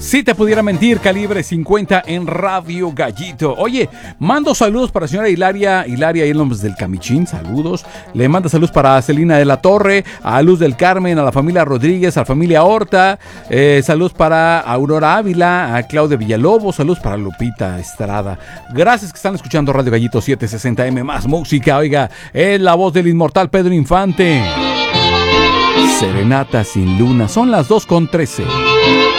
Si te pudiera mentir, Calibre 50 en Radio Gallito. Oye, mando saludos para la señora Hilaria Irloms del Camichín, saludos. Le manda saludos para Celina de la Torre, a Luz del Carmen, a la familia Rodríguez, a la familia Horta. Saludos para Aurora Ávila, a Claudia Villalobos, saludos para Lupita Estrada. Gracias que están escuchando Radio Gallito 760M, más música. Oiga, es la voz del inmortal Pedro Infante. Serenata sin luna, son las 2:13.